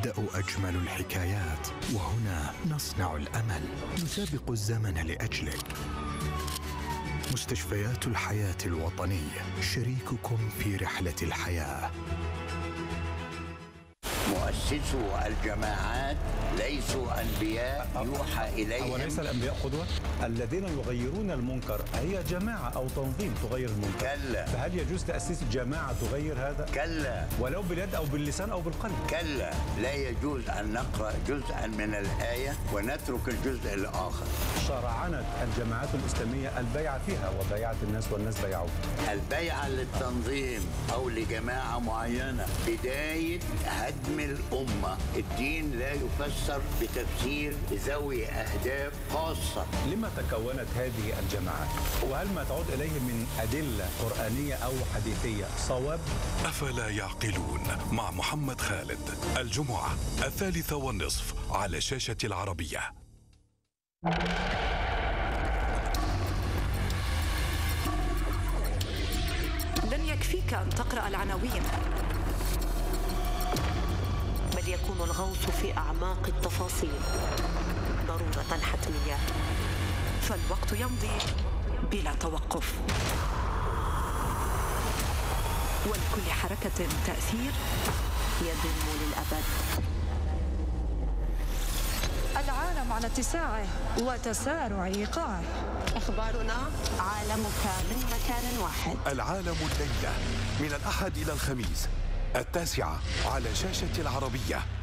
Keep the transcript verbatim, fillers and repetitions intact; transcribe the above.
تبدأ أجمل الحكايات، وهنا نصنع الأمل، نسابق الزمن لأجلك. مستشفيات الحياة الوطنية، شريككم في رحلة الحياة. مؤسسو الجماعات ليسوا أنبياء يوحى إليهم. وليس الأنبياء قدوة؟ الذين يغيرون المنكر هي جماعة أو تنظيم تغير المنكر. كلا. فهل يجوز تأسيس جماعة تغير هذا؟ كلا. ولو باليد أو باللسان أو بالقلب. كلا، لا يجوز أن نقرأ جزءا من الآية ونترك الجزء الآخر. شرعنت الجماعات الإسلامية البيع فيها وبيعت الناس والناس بيعوها. البيعة للتنظيم أو لجماعة معينة بداية هدم الأمة. الدين لا يفسر بتفسير ذوي أهداف خاصة. لما تكونت هذه الجماعات؟ وهل ما تعود إليه من أدلة قرآنية أو حديثية صواب؟ أفلا يعقلون مع محمد خالد، الجمعة الثالثة والنصف على شاشة العربية. لن يكفيك أن تقرأ العناوين، بل يكون الغوص في أعماق التفاصيل ضرورة حتمية، فالوقت يمضي بلا توقف، ولكل حركة تأثير يدوم للأبد. العالم على اتساعه وتسارع إيقاعه. أخبارنا عالمك من مكان واحد. العالم الليلة من الأحد إلى الخميس التاسعة على شاشة العربية.